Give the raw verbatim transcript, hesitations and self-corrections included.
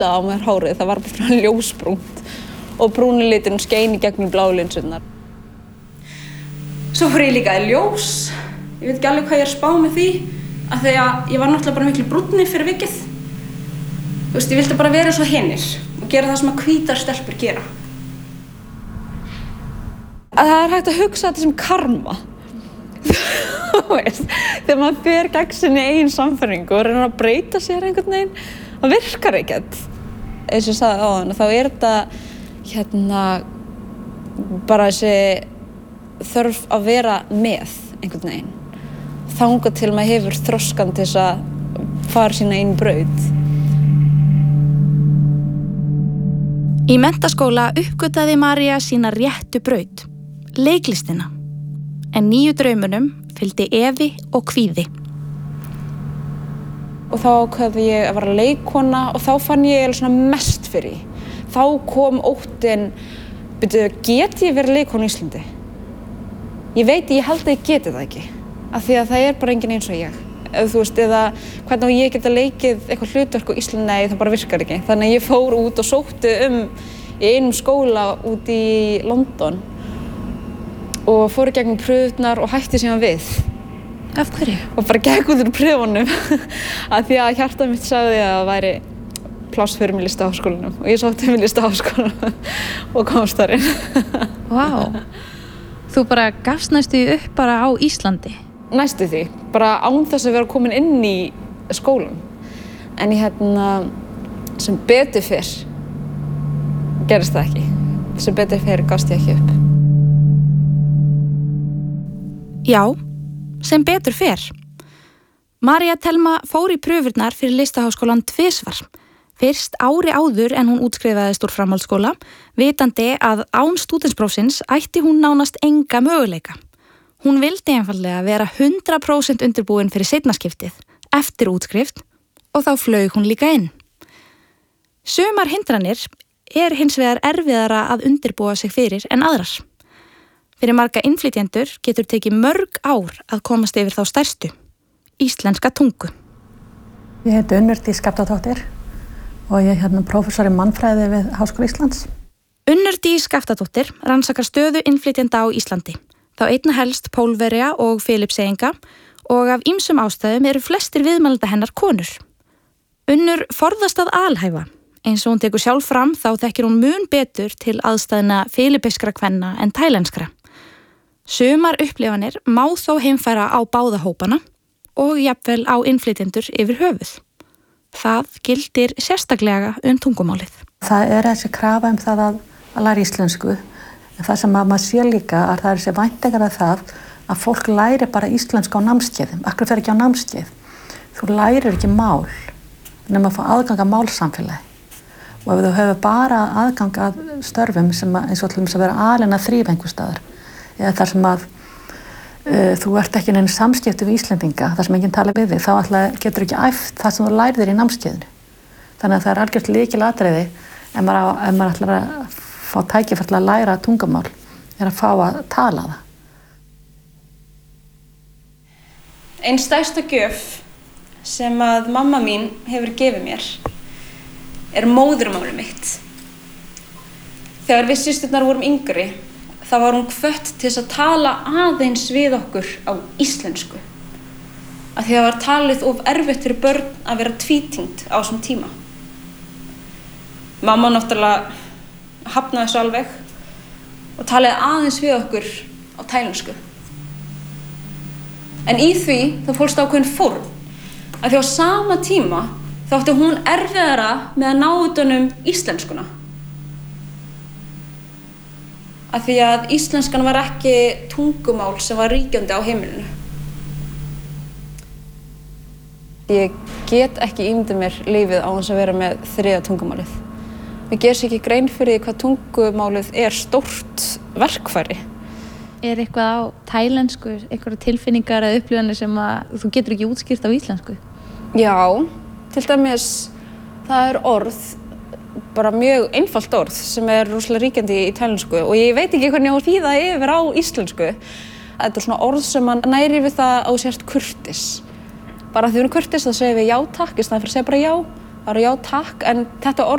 á mér hárið, það var bara svona ljósbrúnt og brúni liturinn skein í gegnum bláu linsurnar. Svo fór ég líka í ljós. Ég veit ekki alveg hvað ég er að spá með því, af því að ég var náttúrulega bara miklu brúnni fyrir vikið. Þú veist, ég vildi bara vera svo hinir og gera það sem að hvítar stelpur gera. Að það er hægt að hugsa þetta sem karma. Þú veist, þegar maður fer gegn sinni eigin samfæringu og reynir að breyta sér einhvern veginn, það virkar ekkert. Eins og ég sagði áðan, þá er þetta hérna bara þessi þörf að vera með einhvern veginn. Þangað til maður hefur þroskan til þess að fara sína einn braut. Í menntaskóla uppgötaði María sína réttu braut, leiklistina. En nýju draumunum fylgdi efi og kvíði. Og þá ákveði ég að vera leikkona og þá fann ég svona mest fyrir. Þá kom óttinn, byrju, get ég verið leikkona í Íslandi? Ég veit, ég held að ég geti það ekki. Af því að það er bara enginn eins og ég. Eða þú veist, eða hvernig ég geta leikið eitthvað hlutverk á Íslandi, nei, það bara virkar ekki. Þannig að ég fór út og sótti um í einum skóla út í London og fór í gegnum pröfurnar og hætti síðan við. Af hverju? Og bara gekk út úr pröfunum af því að hjartað mitt sagði að það væri pláss fyrir mig í Listaháskólanum og ég sótti um í Listaháskólanum og komst þar inn. Vá. Þú bara gafst næstu upp bara á Íslandi? Næstu því, bara án þess að vera komin inn í skólan. En ég hérna, sem betur fyrr, gerist það ekki. Sem betur fyrr gafst ég ekki upp. Já, sem betur fyrr. María Thelma fór í pröfurnar fyrir Listaháskólan tvisvar. Fyrst ári áður en hún útskrifaðist úr framhaldsskóla, vitandi að án stúdentsprófsins ætti hún nánast enga möguleika. Hún vildi einfaldlega vera hundrað prósent undirbúin fyrir seinnaskiptið, eftir útskrift, og þá flaug hún líka inn. Sumar hindranir er hins vegar erfiðara að undirbúa sig fyrir en aðrar. Fyrir marga innflytjendur getur tekið mörg ár að komast yfir þá stærstu, íslenska tungu. Ég heiti Unnur Dís Skaftadóttir og ég er hérna prófessor í mannfræði við Háskóla Íslands. Unnur Dís Skaftadóttir rannsakar stöðu innflytjenda á Íslandi. Þá einna helst Pólverja og Filippseyinga og af ýmsum ástæðum eru flestir viðmælenda hennar konur. Unnur forðast að alhæfa. Eins og hún tekur sjálf fram þá þekkir hún mun betur til aðstæðna filippískra kvenna en tælenskra. Sumar upplifanir má þó heimfæra á báða hópana og jafnvel á innflytjendur yfir höfuð. Það gildir sérstaklega um tungumálið. Það er þessi krafa um það að, að læra íslensku. En það sem maður sé líka að það er þessi væntingar að það að fólk læri bara íslensku á námskeiðum. Akkur fer ekki á námskeið. Þú lærir ekki mál nema að fá aðgang að málsamfélagi. Og ef þú hefur bara aðgang að störfum sem að, eins og til þess að vera alin að þrífa einhvers staðar eða þar sem að uh, þú ert ekki neina samskipti við Íslendinga, þar sem enginn tala við þig, þá alltaf getur ekki æft það sem þú lærir í námskeiðinu. Þannig að það er algjört lykilatriði ef maður, ef maður ætlar að fá tækifæri til að læra tungumál er að fá að tala það. Ein stærsta gjöf sem að mamma mín hefur gefið mér er móðurmálið mitt. Þegar við systurnar vorum yngri, þá var hún hvött til þess að tala aðeins við okkur á íslensku. Af því það var talið of erfitt fyrir börn að vera tvítyngd á þessum tíma. Mamma náttúrulega hafnaði þessu alveg og talaði aðeins við okkur á tælensku. En í því þá fólst ákveðin fórn, að því á sama tíma þá átti hún erfiðara með að ná utan um íslenskuna. Af því að íslenskan var ekki tungumál sem var ríkjandi á heimilinu. Ég get ekki ímyndað mér lífið á þess að vera með þriðja tungumálið. Við gerum sér ekki grein fyrir hvað tungumálið er stórt verkfæri. Er eitthvað á tælensku, eitthvað tilfinningar eða upplifanir sem að þú getur ekki útskýrt á íslensku? Já, til dæmis það er orð, bara mjög einfalt orð sem er rosalega ríkjandi í tælensku og ég veit ekki hvernig ég á að þýða yfir á íslensku. Þetta er svona orð sem man næri við það á sért kurteis. Bara því við erum kurteis þá segir við já takk í staðinn fyrir að segja bara já, bara já takk, en þetta orð